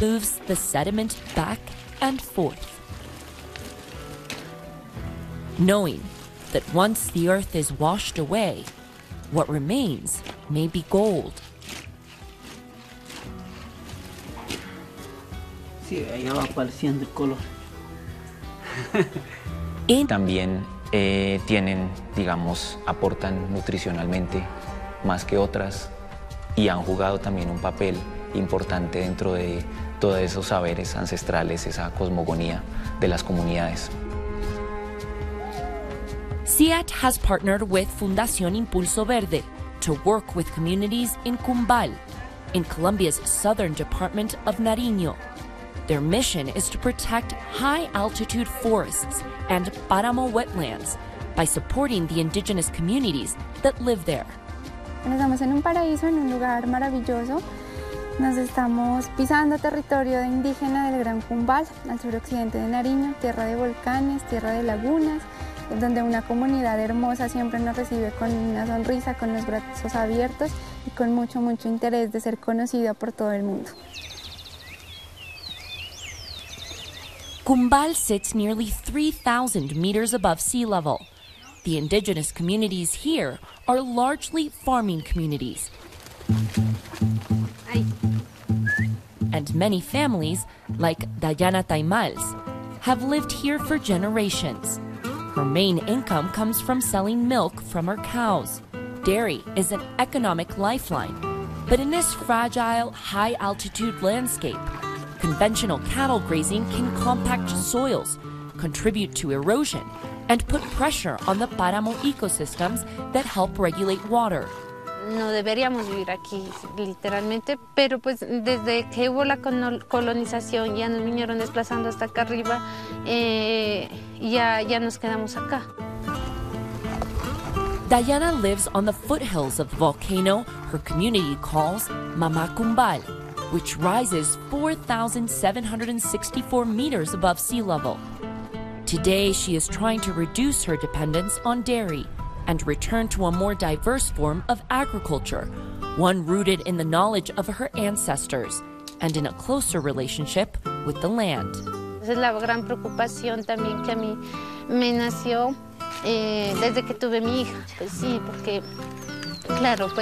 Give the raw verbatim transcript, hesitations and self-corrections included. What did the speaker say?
moves the sediment back and forth. Knowing that once the earth is washed away, what remains may be gold. Sí, allá va apareciendo el color. También eh, tienen, digamos, aportan nutricionalmente más que otras y han jugado también un papel importante dentro de todos esos saberes ancestrales, esa cosmogonía de las comunidades. CIAT has partnered with Fundación Impulso Verde to work with communities in Cumbal, in Colombia's southern department of Nariño. Their mission is to protect high-altitude forests and páramo wetlands by supporting the indigenous communities that live there. Estamos en un paraíso, en un lugar maravilloso. Nos estamos pisando territorio de indígena del Gran Cumbal, al suroccidente de Nariño, tierra de volcanes, tierra de lagunas, donde una comunidad hermosa siempre nos recibe con una sonrisa, con los brazos abiertos y con mucho, mucho interés de ser conocida por todo el mundo. Cumbal sits nearly three thousand meters above sea level. The indigenous communities here are largely farming communities. And many families, like Dayana Taimals, have lived here for generations. Her main income comes from selling milk from her cows. Dairy is an economic lifeline, but in this fragile, high-altitude landscape, conventional cattle grazing can compact soils, contribute to erosion, and put pressure on the páramo ecosystems that help regulate water. No deberíamos vivir aquí, literalmente, pero pues desde que hubo la colonización, ya nos vinieron desplazando hasta acá arriba, eh, ya, ya nos quedamos acá. Dayana lives on the foothills of the volcano her community calls Mama Cumbal, which rises four thousand seven hundred sixty-four meters above sea level. Today, she is trying to reduce her dependence on dairy and return to a more diverse form of agriculture, one rooted in the knowledge of her ancestors and in a closer relationship with the land. Esa es la gran preocupación también que a mí me nació eh, desde que tuve mi hija. Pues sí, porque, claro, pues